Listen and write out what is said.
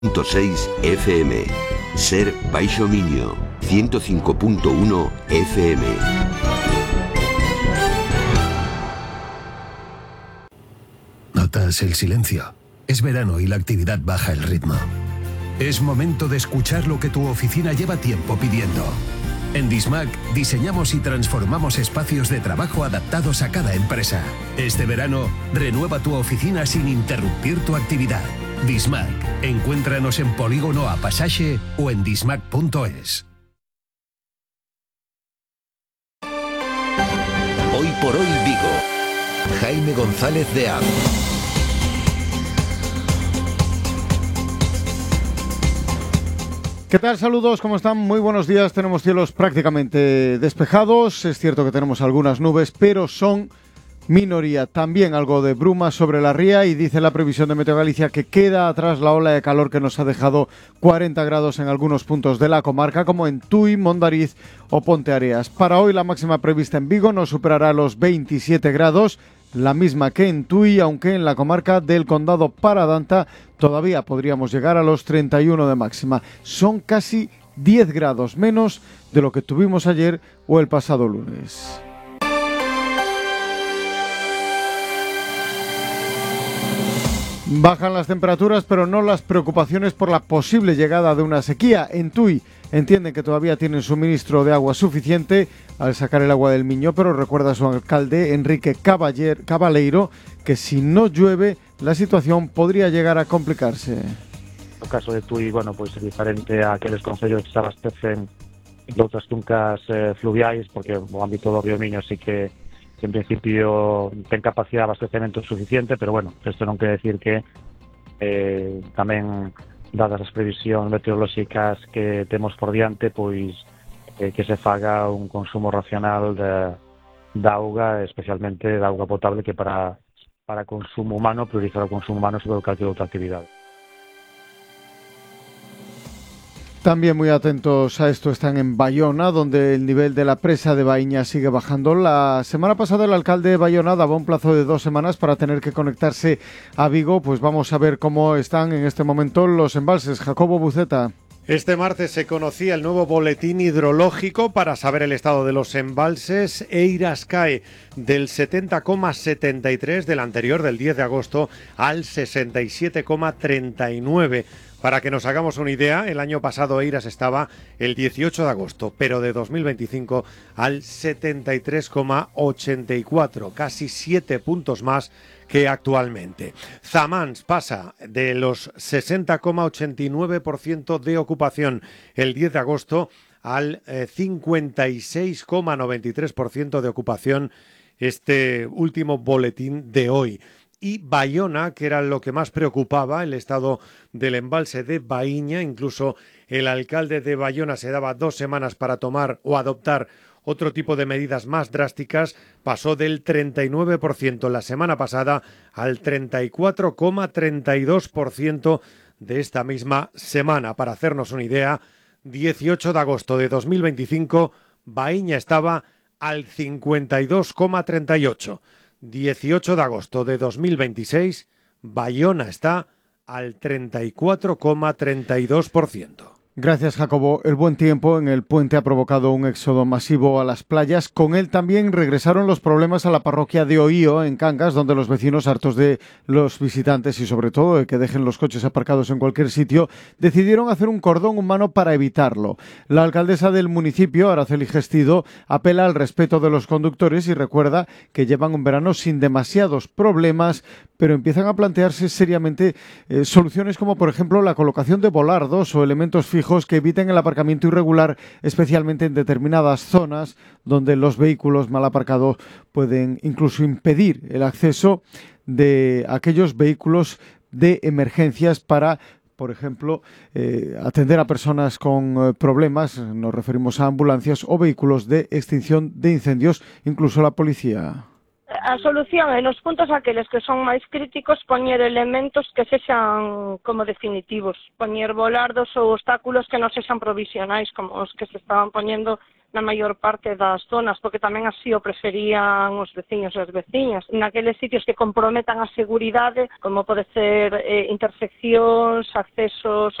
105.6 FM. Ser Baixo Miño, 105.1 FM. ¿Notas el silencio? Es verano y la actividad baja el ritmo. Es momento de escuchar lo que tu oficina lleva tiempo pidiendo. En Dismac diseñamos y transformamos espacios de trabajo adaptados a cada empresa. Este verano, renueva tu oficina sin interrumpir tu actividad. Dismac. Encuéntranos en Polígono A Pasaje o en dismac.es. Hoy por hoy Vigo. Jaime González de Aro. ¿Qué tal? Saludos, ¿cómo están? Muy buenos días. Tenemos cielos prácticamente despejados. Es cierto que tenemos algunas nubes, pero son minoría. También algo de bruma sobre la ría y dice la previsión de Meteo Galicia que queda atrás la ola de calor que nos ha dejado 40 grados en algunos puntos de la comarca, como en Tui, Mondariz o Ponteareas. Para hoy la máxima prevista en Vigo no superará los 27 grados, la misma que en Tui, aunque en la comarca del Condado Paradanta todavía podríamos llegar a los 31 de máxima. Son casi 10 grados menos de lo que tuvimos ayer o el pasado lunes. Bajan las temperaturas, pero no las preocupaciones por la posible llegada de una sequía. En Tui entienden que todavía tienen suministro de agua suficiente al sacar el agua del Miño, pero recuerda a su alcalde, Enrique Cabaleiro, que si no llueve, la situación podría llegar a complicarse. O caso de Tui, bueno, pois é diferente a aqueles concellos que se abastecen de outras cuncas fluviais, porque o ámbito do río Miño sí que en principio ten capacidade de abastecemento suficiente, pero bueno, isto non quere decir que tamén, dadas as previsións meteorolóxicas que temos por diante, pois que se faga un consumo racional de auga, especialmente de auga potable, que para consumo humano, priorizar o consumo humano sobre calquer outra actividade. También muy atentos a esto están en Bayona, donde el nivel de la presa de Baíña sigue bajando. La semana pasada el alcalde de Bayona daba un plazo de 2 semanas para tener que conectarse a Vigo. Pues vamos a ver cómo están en este momento los embalses. Jacobo Buceta. Este martes se conocía el nuevo boletín hidrológico para saber el estado de los embalses. Eiras cae del 70,73 del anterior, del 10 de agosto, al 67,39. Para que nos hagamos una idea, el año pasado Eiras estaba el 18 de agosto, pero de 2025 al 73,84, casi 7 puntos más que actualmente. Zamans pasa de los 60,89% de ocupación el 10 de agosto al 56,93% de ocupación este último boletín de hoy. Y Bayona, que era lo que más preocupaba, el estado del embalse de Baíña, incluso el alcalde de Bayona se daba 2 semanas para tomar o adoptar otro tipo de medidas más drásticas, pasó del 39% la semana pasada al 34,32% de esta misma semana. Para hacernos una idea, 18 de agosto de 2025, Baíña estaba al 52,38%. 18 de agosto de 2026, Bayona está al 34,32%. Gracias, Jacobo. El buen tiempo en el puente ha provocado un éxodo masivo a las playas. Con él también regresaron los problemas a la parroquia de Oío, en Cangas, donde los vecinos, hartos de los visitantes y sobre todo de que dejen los coches aparcados en cualquier sitio, decidieron hacer un cordón humano para evitarlo. La alcaldesa del municipio, Araceli Gestido, apela al respeto de los conductores y recuerda que llevan un verano sin demasiados problemas, pero empiezan a plantearse seriamente soluciones como, por ejemplo, la colocación de volardos o elementos fijos que eviten el aparcamiento irregular, especialmente en determinadas zonas donde los vehículos mal aparcados pueden incluso impedir el acceso de aquellos vehículos de emergencias para, por ejemplo, atender a personas con problemas. Nos referimos a ambulancias o vehículos de extinción de incendios, incluso la policía. A solución é nos puntos aqueles que son máis críticos poñer elementos que sexan como definitivos, poñer volardos ou obstáculos que non sexan provisionais como os que se estaban poñendo na maior parte das zonas, porque tamén así o preferían os veciños e as veciñas. Naqueles sitios que comprometan a seguridade, como pode ser interseccións, accesos